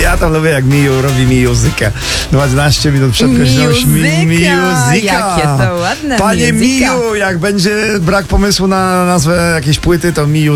Ja to lubię, jak Miu robi muzykę. 12 minut przed godziną. Muzyka. Jakie to ładne. Panie muzyka. Miu, jak będzie brak pomysłu na nazwę jakiejś płyty, to Miu